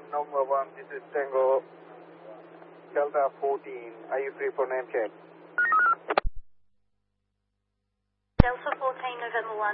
Number 1, this is Tango Delta 14. Are you free for name check? Delta 14, November 1.